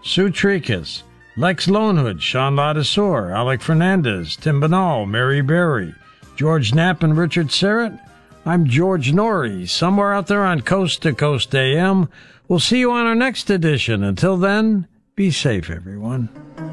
Sue Tricus, Lex Lonehood, Sean Ladisor, Alec Fernandez, Tim Banal, Mary Berry, George Knapp, and Richard Serrett. I'm George Norrie, somewhere out there on Coast to Coast AM. We'll see you on our next edition. Until then, be safe, everyone.